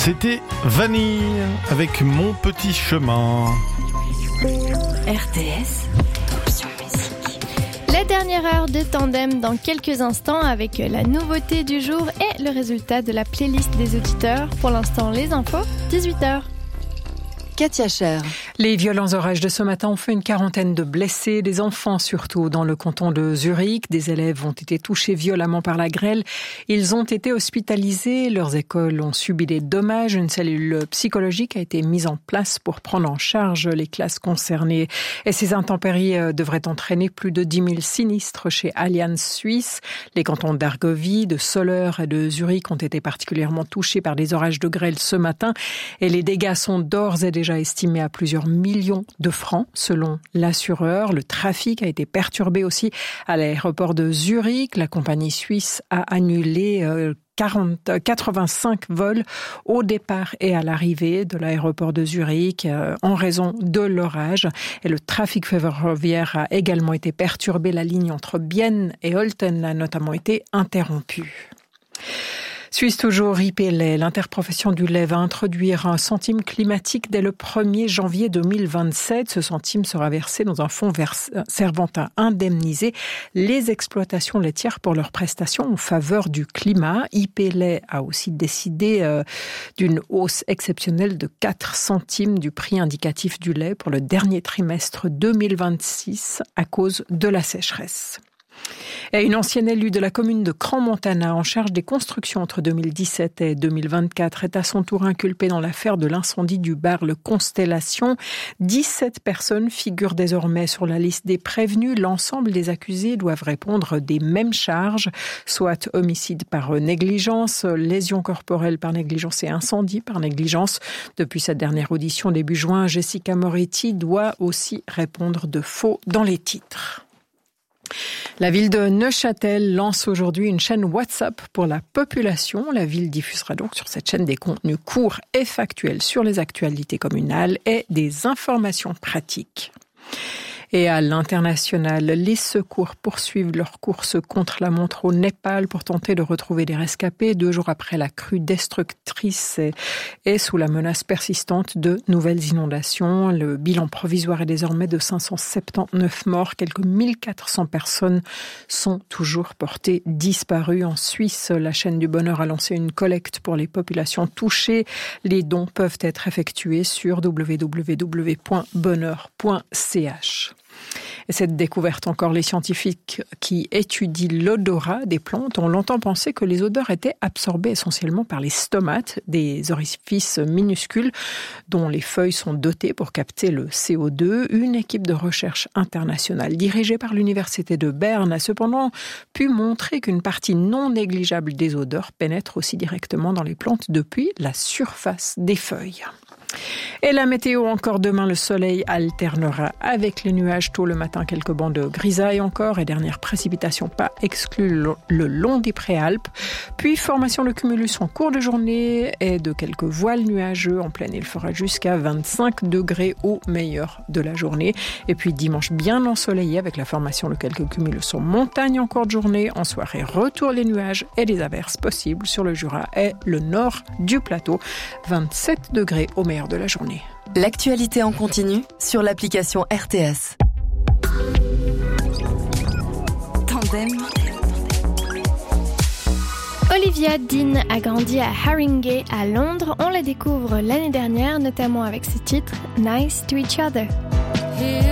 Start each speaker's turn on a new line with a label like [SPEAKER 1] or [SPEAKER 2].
[SPEAKER 1] C'était Vanille avec Mon Petit Chemin.
[SPEAKER 2] RTS, option musique.
[SPEAKER 3] La dernière heure de Tandem dans quelques instants avec la nouveauté du jour et le résultat de la playlist des auditeurs. Pour l'instant, les infos, 18h.
[SPEAKER 2] Katia Cher.
[SPEAKER 4] Les violents orages de ce matin ont fait une quarantaine de blessés, des enfants surtout dans le canton de Zurich. Des élèves ont été touchés violemment par la grêle. Ils ont été hospitalisés, leurs écoles ont subi des dommages. Une cellule psychologique a été mise en place pour prendre en charge les classes concernées. Et ces intempéries devraient entraîner plus de 10 000 sinistres chez Allianz Suisse. Les cantons d'Argovie, de Soleure et de Zurich ont été particulièrement touchés par des orages de grêle ce matin. Et les dégâts sont d'ores et déjà estimé à plusieurs millions de francs selon l'assureur. Le trafic a été perturbé aussi à l'aéroport de Zurich. La compagnie suisse a annulé 85 vols au départ et à l'arrivée de l'aéroport de Zurich en raison de l'orage. Et le trafic ferroviaire a également été perturbé. La ligne entre Bienne et Olten a notamment été interrompue. Suisse toujours, IPLay, l'interprofession du lait va introduire un centime climatique dès le 1er janvier 2027. Ce centime sera versé dans un fonds servant à indemniser les exploitations laitières pour leurs prestations en faveur du climat. IPLay a aussi décidé d'une hausse exceptionnelle de 4 centimes du prix indicatif du lait pour le dernier trimestre 2026 à cause de la sécheresse. Et une ancienne élue de la commune de Crans-Montana en charge des constructions entre 2017 et 2024 est à son tour inculpée dans l'affaire de l'incendie du bar Le Constellation. 17 personnes figurent désormais sur la liste des prévenus. L'ensemble des accusés doivent répondre des mêmes charges, soit homicide par négligence, lésion corporelle par négligence et incendie par négligence. Depuis sa dernière audition début juin, Jessica Moretti doit aussi répondre de faux dans les titres. La ville de Neuchâtel lance aujourd'hui une chaîne WhatsApp pour la population. La ville diffusera donc sur cette chaîne des contenus courts et factuels sur les actualités communales et des informations pratiques. Et à l'international, les secours poursuivent leur course contre la montre au Népal pour tenter de retrouver des rescapés 2 jours après la crue destructrice et sous la menace persistante de nouvelles inondations. Le bilan provisoire est désormais de 579 morts. Quelques 1400 personnes sont toujours portées disparues. En Suisse, la chaîne du bonheur a lancé une collecte pour les populations touchées. Les dons peuvent être effectués sur www.bonheur.ch. Et cette découverte encore, les scientifiques qui étudient l'odorat des plantes ont longtemps pensé que les odeurs étaient absorbées essentiellement par les stomates, des orifices minuscules dont les feuilles sont dotées pour capter le CO2. Une équipe de recherche internationale dirigée par l'université de Berne a cependant pu montrer qu'une partie non négligeable des odeurs pénètre aussi directement dans les plantes depuis la surface des feuilles. Et la météo encore demain, le soleil alternera avec les nuages tôt le matin, quelques bancs de grisaille encore et dernières précipitations pas exclues le long des préalpes. Puis formation de cumulus en cours de journée et de quelques voiles nuageux. En pleine, il fera jusqu'à 25 degrés au meilleur de la journée. Et puis dimanche bien ensoleillé avec la formation de quelques cumulus en montagne en cours de journée. En soirée, retour les nuages et des averses possibles sur le Jura et le nord du plateau. 27 degrés au meilleur de la journée.
[SPEAKER 2] L'actualité en continu sur l'application RTS. Tandem.
[SPEAKER 3] Olivia Dean a grandi à Haringey à Londres. On la découvre l'année dernière, notamment avec ses titres Nice to Each Other.